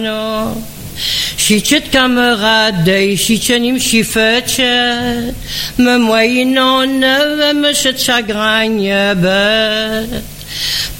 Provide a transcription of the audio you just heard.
Shichet camarade, shichenim shifetchet, me moyennon, me chet chagragne bet.